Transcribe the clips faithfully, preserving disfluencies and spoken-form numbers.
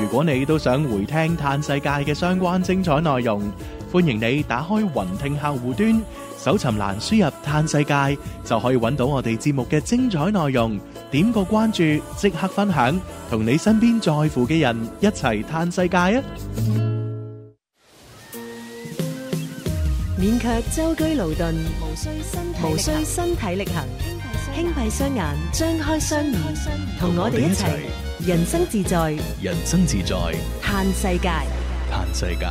果你都想回聽嘆世界嘅相關精彩內容，歡迎你打開雲聽客戶端，搜尋欄輸入嘆世界，就可以揾到我哋節目嘅精彩內容。點個關注，即刻分享，同你身邊在乎嘅人一齊嘆世界啊！ 勉強舟車勞頓，無需身體力行，無需身體力行，輕閉雙眼，張開雙耳，同我哋一齊人生自在， 人生自在， 嘆世界， 嘆世界。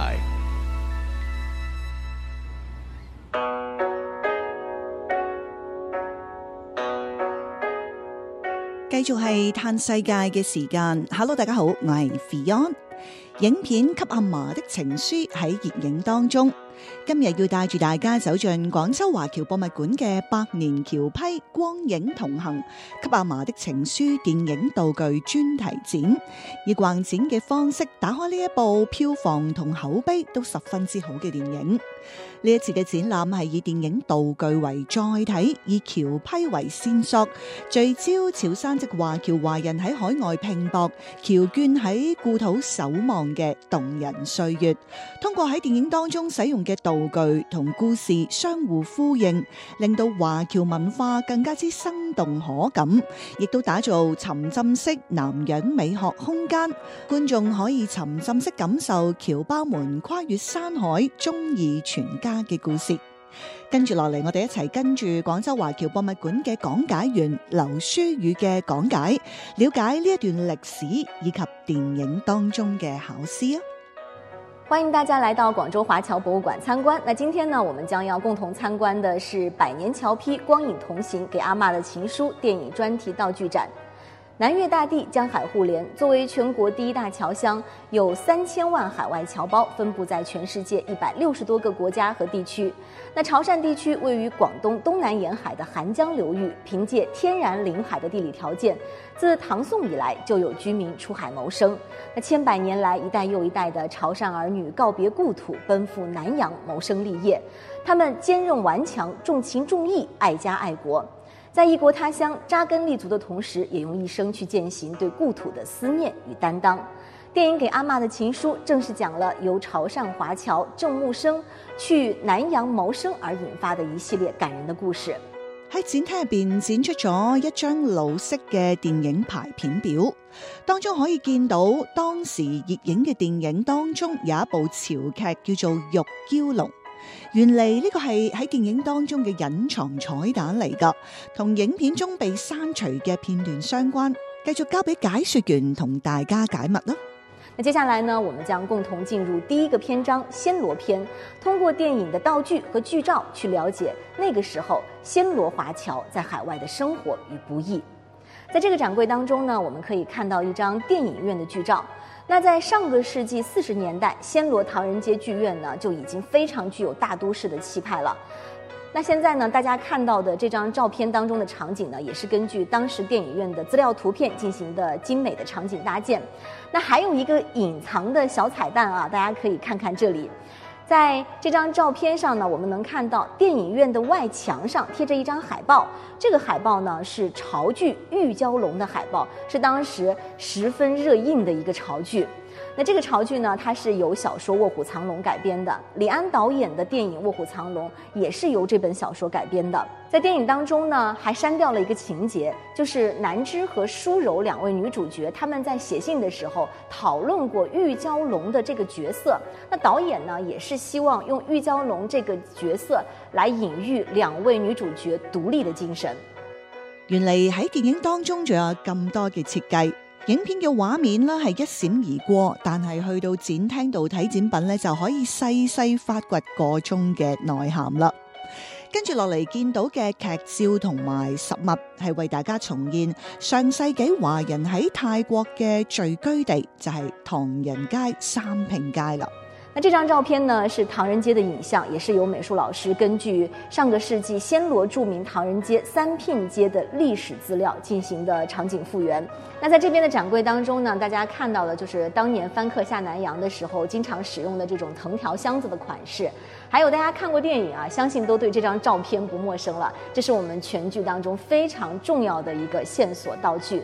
繼續係嘆世界嘅時間。Hello， 大家好，我係 Fion。影片《給阿嫲的情書》喺熱映當中，今日要帶住大家走進廣州華僑博物館嘅百年橋批光影同行《給阿嫲的情書》電影道具專題展，以逛展嘅方式打開呢一部票房同口碑都十分之好嘅電影。呢一次嘅展覽係以電影道具為載體，以橋批為線索，聚焦潮汕籍華僑華人喺海外拼搏、僑眷喺故土守望嘅動人歲月。通過喺電影當中使用嘅道具同故事相互呼應，令到華僑文化更加之生動可感，亦都打造沉浸式南洋美學空間，觀眾可以沉浸式感受僑胞們跨越山海、忠義全家嘅故事。跟住落嚟，我哋一齊跟住廣州華僑博物館嘅講解員劉書宇嘅講解，了解呢一段歷史以及電影當中嘅巧思啊！ 歡迎大家來到廣州華僑博物館參觀。那今天呢，我們將要共同參觀的是百年橋批光影同行給阿嬷的情書電影專題道具展。南越大地，江海互連，作為全國第一大僑鄉，有三千萬海外僑胞分布在全世界一百六十多個國家和地區。那潮汕地區位於廣東東南沿海的韓江流域，憑借天然臨海的地理條件，自唐宋以來就有居民出海謀生。那千百年來，一代又一代的潮汕兒女告別故土，奔赴南洋謀生立業。他們堅韌頑強，重情重義，愛家愛國。在異國他鄉扎根立足的同時，也用一生去踐行對故土的思念與擔當。電影《給阿嬷的情書》正是講了由潮汕華僑鄭木生去南洋謀生而引發的一系列感人的故事。 喺展廳入邊展出咗一張老式嘅電影排片表，當中可以見到當時熱映嘅電影當中有一部潮劇叫做《玉嬌龍》。原嚟呢個係喺電影當中嘅隱藏彩蛋嚟㗎，同影片中被刪除嘅片段相關。繼續交俾解說員同大家解密啦。 那接下來呢，我們將共同進入第一個篇章暹羅篇，通過電影的道具和劇照去了解那個時候暹羅華僑在海外的生活與不易。在這個展櫃當中呢，我們可以看到一張電影院的劇照。那在上個世紀四十年代，暹羅唐人街劇院呢就已經非常具有大都市的氣派了。那現在呢，大家看到的這張照片當中的場景呢，也是根據當時電影院的資料圖片進行的精美的場景搭建。那還有一個隱藏的小彩蛋啊，大家可以看看這裡。在這張照片上呢，我們能看到電影院的外牆上貼着一張海報，這個海報呢是潮劇《玉嬌龍》的海報，是當時十分熱映的一個潮劇。那這個潮劇呢，它是由小說《臥虎藏龍》改編的，李安導演的電影《臥虎藏龍》也是由這本小說改編的。在電影當中呢，還刪掉了一個情節，就是南枝和舒柔兩位女主角，她們在寫信的時候討論過玉嬌龍的這個角色。那導演呢，也是希望用玉嬌龍這個角色來隱喻兩位女主角獨立的精神。 原嚟喺電影當中仲有咁多嘅設計。影片嘅畫面呢係一閃而過，但係去到展廳度睇展品呢，就可以細細發掘個中嘅內涵啦。跟住落嚟見到嘅劇照同埋實物係為大家重現上世紀華人喺泰國嘅聚居地，就係唐人街三拼街啦。 那這張照片呢是唐人街的影像，也是由美術老師根據上個世紀暹羅著名唐人街三拼街的歷史資料進行的場景復原。那在這邊的展櫃當中呢，大家看到的就是當年番客下南洋的時候經常使用的這種藤條箱子的款式，還有大家看過電影啊，相信都對這張照片不陌生了。這是我們全劇當中非常重要的一個線索道具。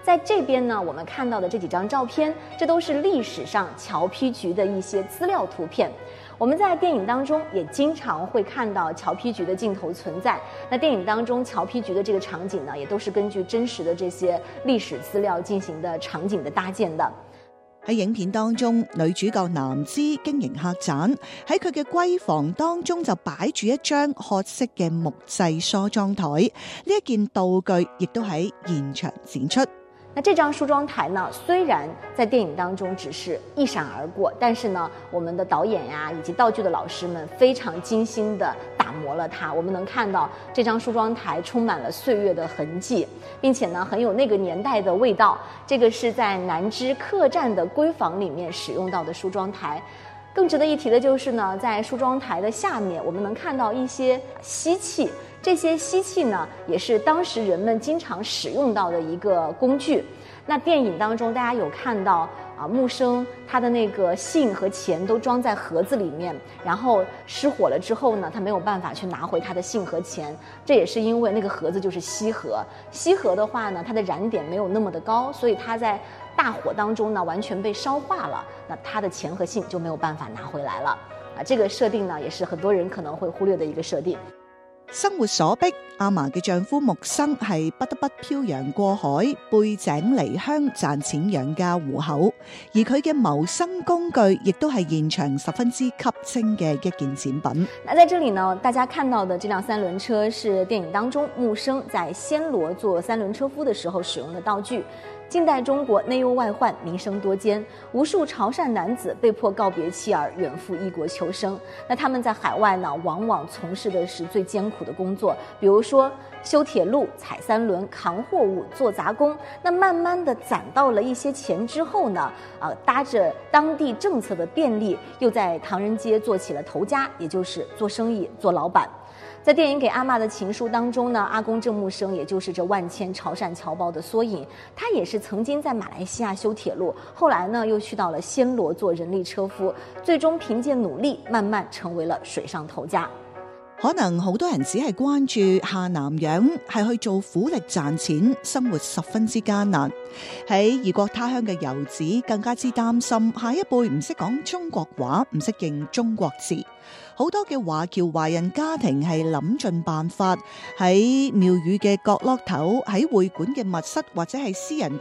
在这邊呢，我們看到的這幾張照片，這都是歷史上橋皮菊的一些資料圖片。我們在電影當中也經常會看到橋皮菊的鏡頭存在。那電影當中橋皮菊的這個場景呢，也都是根據真實的這些歷史資料進行的場景的搭建的。 喺影片當中，女主角南枝經營客棧，喺佢嘅閨房當中就擺住一張褐色嘅木製梳妝台，呢一件道具亦都喺現場展出。 那這張梳妝台呢，雖然在電影當中只是一閃而過，但是呢，我們的導演呀、啊、以及道具的老師們非常精心地打磨了它。我們能看到這張梳妝台充滿了歲月的痕跡，並且呢，很有那個年代的味道。這個是在南枝客棧的閨房裡面使用到的梳妝台。更值得一提的就是呢，在梳妝台的下面，我們能看到一些吸器。這些吸器呢，也是當時人們經常使用到的一個工具。那電影當中，大家有看到啊，木生他的那個信和錢都裝在盒子裡面，然後失火了之後呢，他沒有辦法去拿回他的信和錢。這也是因為那個盒子就是錫盒，錫盒的話呢，它的燃點沒有那麼的高，所以它在大火當中呢，完全被燒化了。那他的錢和信就沒有辦法拿回來了。啊，這個設定呢，也是很多人可能會忽略的一個設定。 生活所迫，阿嫲嘅丈夫木生係不得不漂洋過海，背井離鄉賺錢養家糊口，而佢嘅謀生工具亦都係現場十分之吸睛嘅一件展品。 那在這裡呢，大家看到的這輛三輪車是電影當中木生在暹羅做三輪車夫的時候使用的道具。近代中國內憂外患，民生多艱，無數潮汕男子被迫告別妻兒，遠赴異國求生。那他們在海外呢，往往從事的是最艱苦的工作，比如說修鐵路、踩三輪、扛貨物、做雜工。那慢慢的攢到了一些錢之後呢，啊，搭着當地政策的便利，又在唐人街做起了頭家，也就是做生意、做老闆。在電影給阿嬤的情書當中呢，阿公鄭木生也就是這萬千潮汕僑胞的縮影。他也是曾經在馬來西亞修鐵路，後來呢又去到了暹羅做人力車夫，最終憑借努力慢慢成為了水上頭家。 可能好多人只係關注下南洋係去做苦力賺錢，生活十分之艱難。喺異國他鄉嘅遊子更加之擔心下一輩唔識講中國話，唔識認中國字。好多嘅華僑華人家庭係諗盡辦法喺廟宇嘅角落頭，喺會館嘅密室或者係私人